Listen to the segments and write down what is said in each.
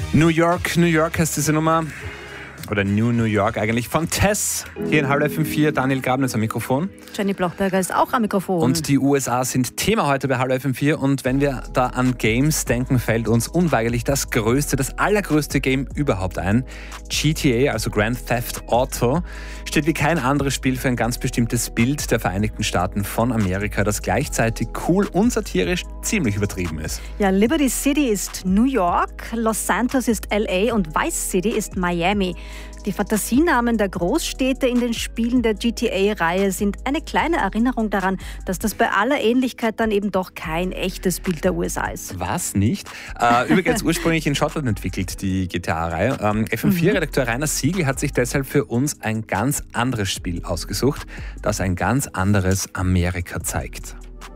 New York heißt diese Nummer. Oder New York eigentlich, von Tess. Hier in Hallo FM4, Daniel Grabnitz am Mikrofon. Jenny Blochberger ist auch am Mikrofon. Und die USA sind Thema heute bei Hallo FM4. Und wenn wir da an Games denken, fällt uns unweigerlich das allergrößte Game überhaupt ein. GTA, also Grand Theft Auto, steht wie kein anderes Spiel für ein ganz bestimmtes Bild der Vereinigten Staaten von Amerika, das gleichzeitig cool und satirisch ziemlich übertrieben ist. Ja, Liberty City ist New York, Los Santos ist LA und Vice City ist Miami. Die Fantasienamen der Großstädte in den Spielen der GTA-Reihe sind eine kleine Erinnerung daran, dass das bei aller Ähnlichkeit dann eben doch kein echtes Bild der USA ist. Was, nicht? Übrigens ursprünglich in Schottland entwickelt, die GTA-Reihe. FM4-Redakteur Rainer Siegel hat sich deshalb für uns ein ganz anderes Spiel ausgesucht, das ein ganz anderes Amerika zeigt.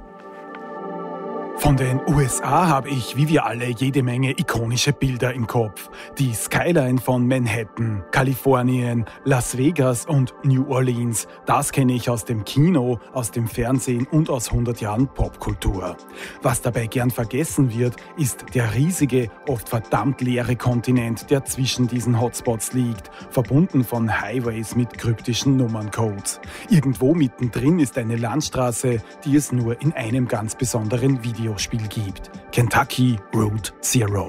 Von den USA habe ich, wie wir alle, jede Menge ikonische Bilder im Kopf. Die Skyline von Manhattan, Kalifornien, Las Vegas und New Orleans, das kenne ich aus dem Kino, aus dem Fernsehen und aus 100 Jahren Popkultur. Was dabei gern vergessen wird, ist der riesige, oft verdammt leere Kontinent, der zwischen diesen Hotspots liegt, verbunden von Highways mit kryptischen Nummerncodes. Irgendwo mittendrin ist eine Landstraße, die es nur in einem ganz besonderen Videospiel gibt. Kentucky Route Zero.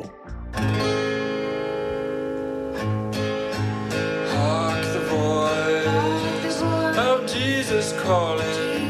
Hark the voice of Jesus calling.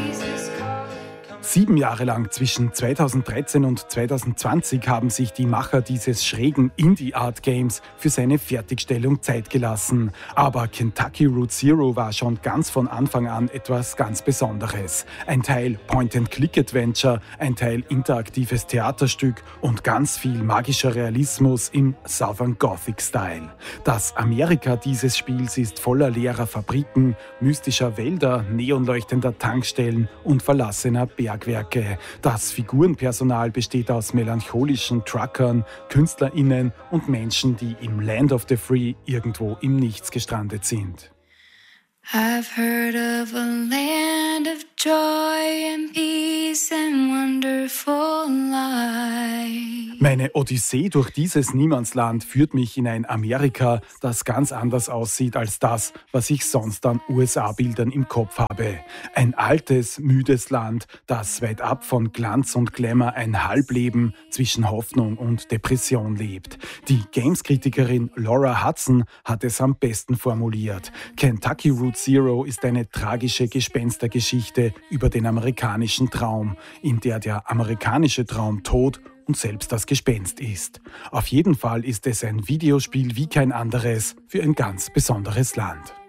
7 Jahre lang, zwischen 2013 und 2020, haben sich die Macher dieses schrägen Indie-Art-Games für seine Fertigstellung Zeit gelassen. Aber Kentucky Route Zero war schon ganz von Anfang an etwas ganz Besonderes. Ein Teil Point-and-Click-Adventure, ein Teil interaktives Theaterstück und ganz viel magischer Realismus im Southern Gothic-Style. Das Amerika dieses Spiels ist voller leerer Fabriken, mystischer Wälder, neonleuchtender Tankstellen und verlassener Bergwerke. Das Figurenpersonal besteht aus melancholischen Truckern, KünstlerInnen und Menschen, die im Land of the Free irgendwo im Nichts gestrandet sind. I've heard of a land of joy and peace and wonderful life. Meine Odyssee durch dieses Niemandsland führt mich in ein Amerika, das ganz anders aussieht als das, was ich sonst an USA-Bildern im Kopf habe. Ein altes, müdes Land, das weit ab von Glanz und Glamour ein Halbleben zwischen Hoffnung und Depression lebt. Die Games-Kritikerin Laura Hudson hat es am besten formuliert. Kentucky Route Zero ist eine tragische Gespenstergeschichte über den amerikanischen Traum, in der der amerikanische Traum tot und selbst das Gespenst ist. Auf jeden Fall ist es ein Videospiel wie kein anderes für ein ganz besonderes Land.